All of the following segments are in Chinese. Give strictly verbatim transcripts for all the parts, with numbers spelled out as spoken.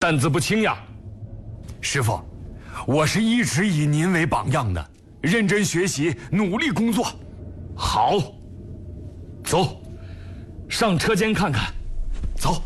担子不轻呀。 师傅，我是一直以您为榜样的，认真学习，努力工作。 好，走，上车间看看。 走。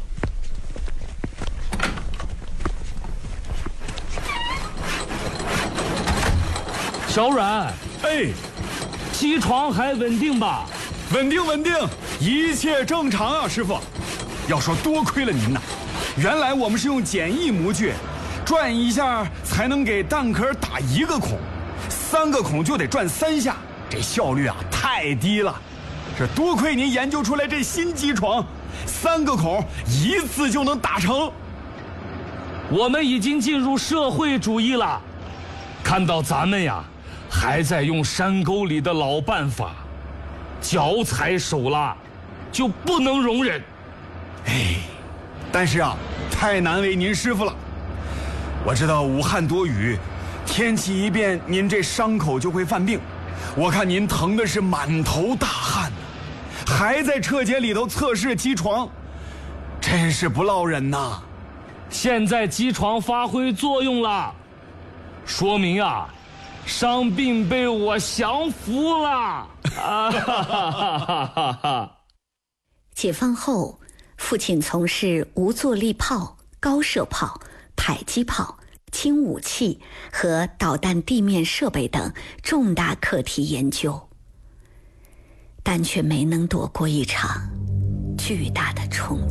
小阮， 哎， 机床还稳定吧？ 稳定稳定，一切正常啊，师傅。要说多亏了您呐，原来我们是用简易模具，转一下才能给弹壳打一个孔，三个孔就得转三下，这效率啊太低了。这多亏您研究出来这新机床，三个孔一次就能打成。 我们已经进入社会主义了，看到咱们呀还在用山沟里的老办法，脚踩手拉，就不能容忍。 哎，但是啊，太难为您师傅了。我知道武汉多雨，天气一变，您这伤口就会犯病。我看您疼的是满头大汗呢，还在车间里头测试机床，真是不落忍呐。 现在机床发挥作用了，说明啊，伤病被我降服了。啊哈哈哈哈哈！ 解放后，父亲从事无坐力炮、高射炮、迫击炮、轻武器和导弹地面设备等重大课题研究，但却没能躲过一场巨大的冲击。